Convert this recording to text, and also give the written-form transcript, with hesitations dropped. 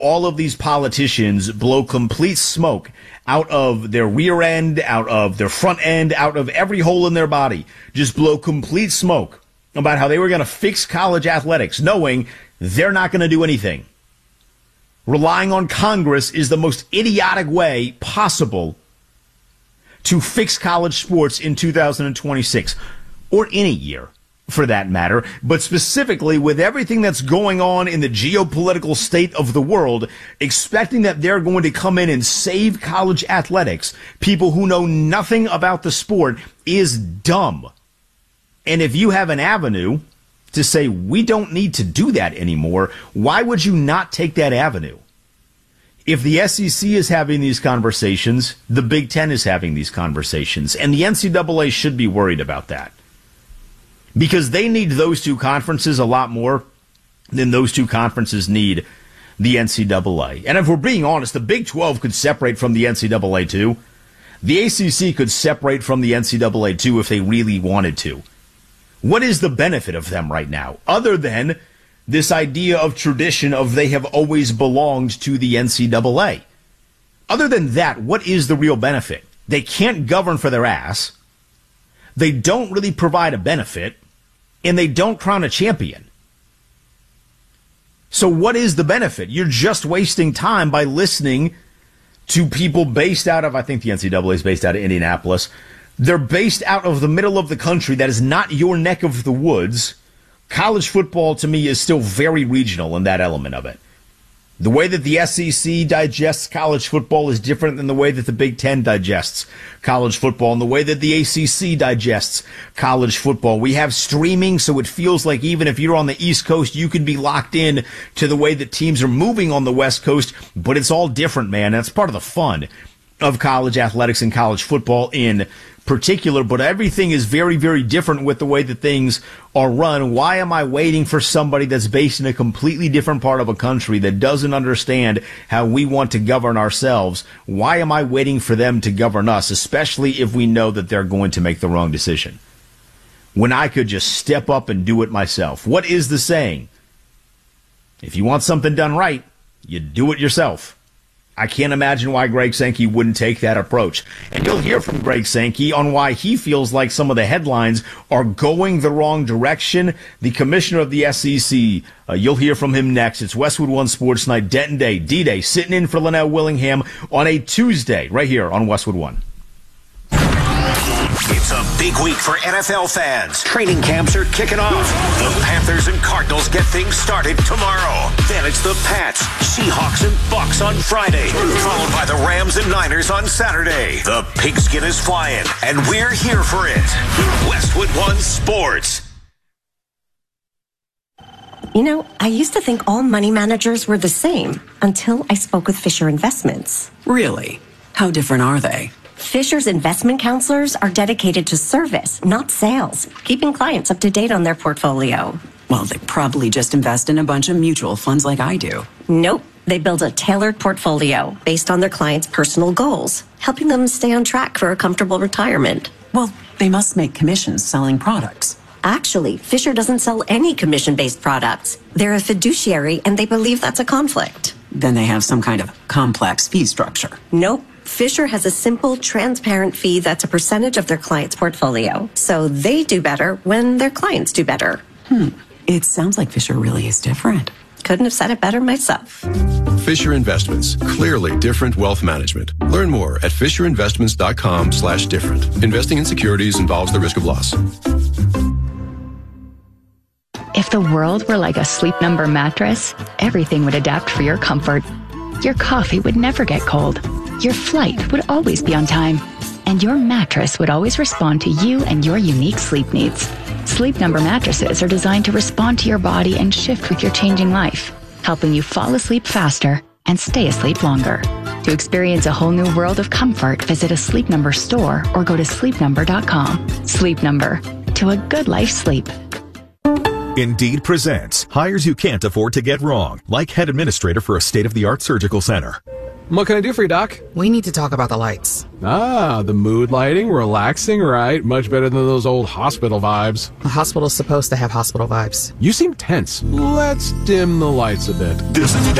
all of these politicians blow complete smoke out of their rear end, out of their front end, out of every hole in their body. Just blow complete smoke about how they were going to fix college athletics, knowing they're not going to do anything. Relying on Congress is the most idiotic way possible to fix college sports in 2026, or any year for that matter, but specifically with everything that's going on in the geopolitical state of the world, expecting that they're going to come in and save college athletics, people who know nothing about the sport, is dumb. And if you have an avenue to say, we don't need to do that anymore, why would you not take that avenue? If the SEC is having these conversations, the Big Ten is having these conversations, and the NCAA should be worried about that. Because they need those two conferences a lot more than those two conferences need the NCAA. And if we're being honest, the Big 12 could separate from the NCAA too. The ACC could separate from the NCAA too if they really wanted to. What is the benefit of them right now, other than this idea of tradition of they have always belonged to the NCAA? Other than that, what is the real benefit? They can't govern for their ass. They don't really provide a benefit, and they don't crown a champion. So what is the benefit? You're just wasting time by listening to people based out of, I think the NCAA is based out of Indianapolis. They're based out of the middle of the country. That is not your neck of the woods. College football, to me, is still very regional in that element of it. The way that the SEC digests college football is different than the way that the Big Ten digests college football and the way that the ACC digests college football. We have streaming, so it feels like even if you're on the East Coast, you can be locked in to the way that teams are moving on the West Coast, but it's all different, man. That's part of the fun of college athletics and college football in particular, but everything is very, very different with the way that things are run. Why am I waiting for somebody that's based in a completely different part of a country that doesn't understand how we want to govern ourselves? Why am I waiting for them to govern us, especially if we know that they're going to make the wrong decision, when I could just step up and do it myself? What is the saying? If you want something done right, you do it yourself. I can't imagine why Greg Sankey wouldn't take that approach. And you'll hear from Greg Sankey on why he feels like some of the headlines are going the wrong direction. The commissioner of the SEC, you'll hear from him next. It's Westwood One Sports Night, Denton Day, D-Day, sitting in for Linnell Willingham on a Tuesday right here on Westwood One. It's a big week for NFL fans. Training camps are kicking off. The Panthers and Cardinals get things started tomorrow. Then it's the Pats, Seahawks, and Bucks on Friday, followed by the Rams and Niners on Saturday. The pigskin is flying, and we're here for it. Westwood One Sports. You know, I used to think all money managers were the same until I spoke with Fisher Investments. Really? How different are they? Fisher's investment counselors are dedicated to service, not sales, keeping clients up to date on their portfolio. Well, they probably just invest in a bunch of mutual funds like I do. Nope. They build a tailored portfolio based on their clients' personal goals, helping them stay on track for a comfortable retirement. Well, they must make commissions selling products. Actually, Fisher doesn't sell any commission-based products. They're a fiduciary, and they believe that's a conflict. Then they have some kind of complex fee structure. Nope. Fisher has a simple, transparent fee that's a percentage of their client's portfolio. So they do better when their clients do better. It sounds like Fisher really is different. Couldn't have said it better myself. Fisher Investments. Clearly different wealth management. Learn more at FisherInvestments.com/different. Investing in securities involves the risk of loss. If the world were like a Sleep Number mattress, everything would adapt for your comfort. Your coffee would never get cold. Your flight would always be on time. And your mattress would always respond to you and your unique sleep needs. Sleep Number mattresses are designed to respond to your body and shift with your changing life, helping you fall asleep faster and stay asleep longer. To experience a whole new world of comfort, visit a Sleep Number store or go to sleepnumber.com. Sleep Number. To a good life's sleep. Indeed presents hires you can't afford to get wrong, like head administrator for a state-of-the-art surgical center. What can I do for you, Doc? We need to talk about the lights. Ah, the mood lighting, relaxing, right? Much better than those old hospital vibes. A hospital's supposed to have hospital vibes. You seem tense. Let's dim the lights a bit. This is